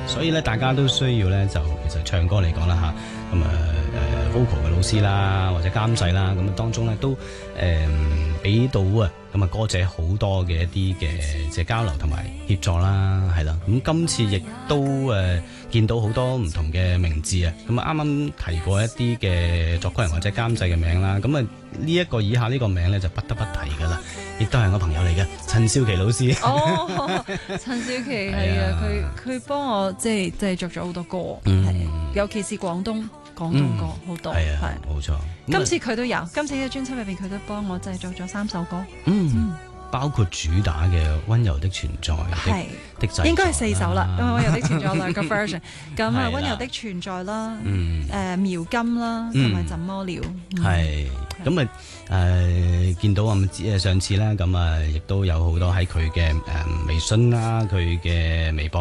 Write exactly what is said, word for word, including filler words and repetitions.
所以咧大家都需要咧就其實唱歌嚟講啦吓，咁啊誒 vocal 嘅老師啦或者監製啦，咁啊當中咧都誒俾到啊咁啊歌者好多嘅一啲嘅即係交流同埋協助啦，係啦。咁今次亦都誒、呃、見到好多唔同嘅名字啊，咁啊啱啱提過一啲嘅作曲人或者監製嘅名啦，咁啊呢一個以下呢個名咧就不得不提噶啦，亦都係我朋友嚟嘅陳少琪老師。 哦，陳少琪係啊，佢佢幫我即係製作咗好多歌，係、 嗯、 尤其是廣東廣東歌好、嗯、多， 係啊，冇錯。 今次佢都有，今次嘅專輯入邊佢都幫我製作咗三首歌， 嗯，嗯包括主打嘅《溫柔的存在》 係的製作， 應該係四首啦，因為《溫柔的存在》有兩個 version， 咁啊《溫柔的存在》啦，誒、呃、描金啦，同埋怎麼了， 係咁啊誒見到啊誒上次咧，咁啊亦都有好多喺佢嘅誒微信啦，佢嘅微博。